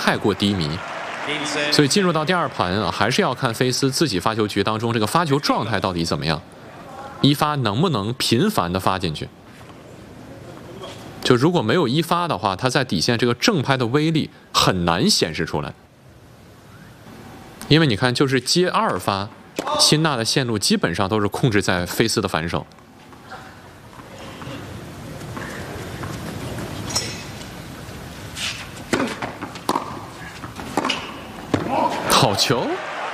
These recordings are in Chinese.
太过低迷。所以进入到第2盘啊，还是要看菲斯自己发球局当中这个发球状态到底怎么样，一发能不能频繁的发进去。就如果没有一发的话，他在底线这个正拍的威力很难显示出来。因为你看，就是接2发，辛纳的线路基本上都是控制在菲斯的反手。好球！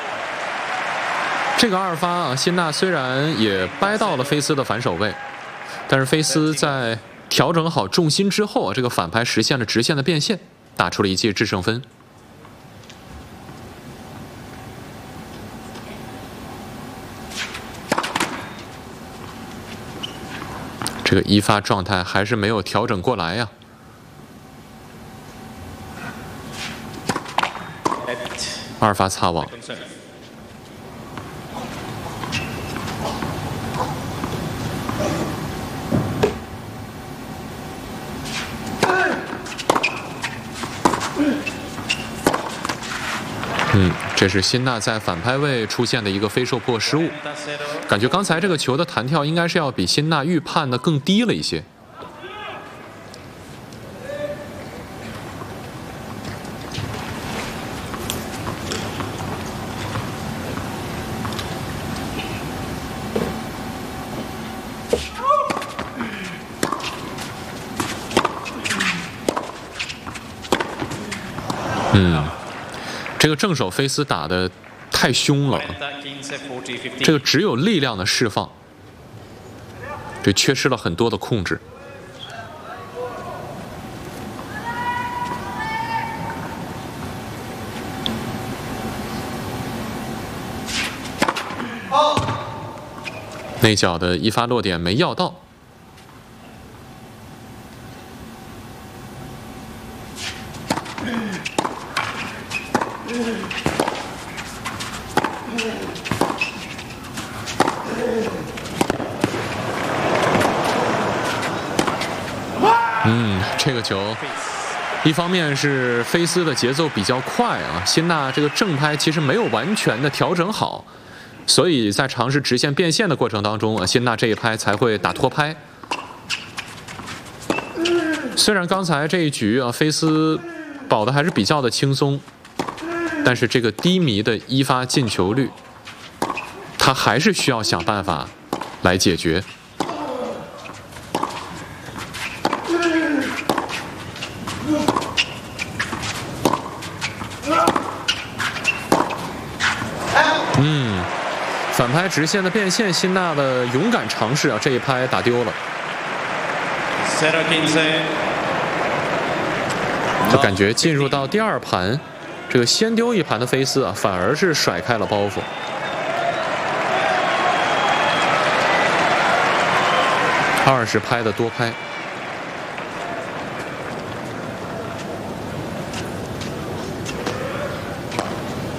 这个2发啊，辛纳虽然也掰到了菲斯的反手位，但是菲斯在调整好重心之后啊，这个反拍实现了直线的变线，打出了一记制胜分。这个一发状态还是没有调整过来呀。2发擦网。这是辛纳在反拍位出现的一个非受迫失误，感觉刚才这个球的弹跳应该是要比辛纳预判的更低了一些。这个正手菲斯打的太凶了，这个只有力量的释放，这缺失了很多的控制。内角的一发落点没要到。这个球，一方面是菲斯的节奏比较快啊，辛纳这个正拍其实没有完全的调整好，所以在尝试直线变线的过程当中啊，辛纳这一拍才会打拖拍。虽然刚才这一局啊，菲斯保的还是比较的轻松，但是这个低迷的一发进球率，他还是需要想办法来解决。反拍直线的变线，辛纳的勇敢尝试啊，这一拍打丢了。就感觉进入到第2盘，这个先丢一盘的菲斯啊，反而是甩开了包袱。20拍的多拍。